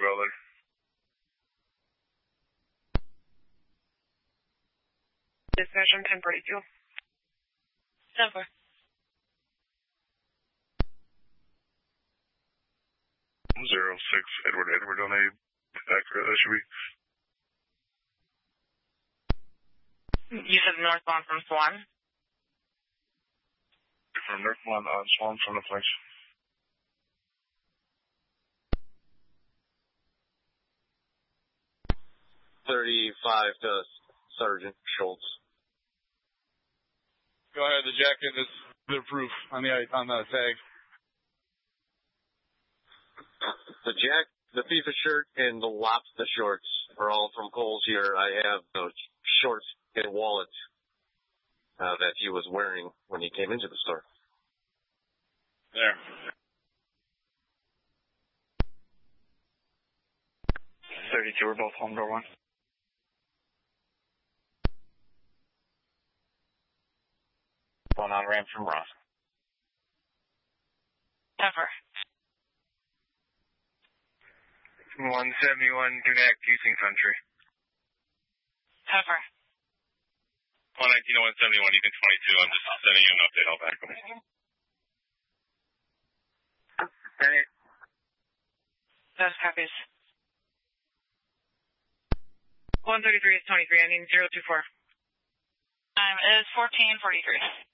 Butler. Dispatch on 1042. 10-4. 06 Edward on a accurate. That should be. You said northbound from Swan? From northbound on Swan from the place. $35 to Sergeant Schultz. Go ahead, the jacket is the proof on the tag. The FIFA shirt and the lobster shorts are all from Kohl's here. I have the shorts and wallet that he was wearing when he came into the store. There. 32, we're both home door 1. Going on ramp from Ross. 10-4. 171, connect, Houston Country. 10-4. 119, 171, Houston 22. I'm just sending you an update. I'll back them. Hey. Those copies. 133 is 23, ending 024. Time is 14:43.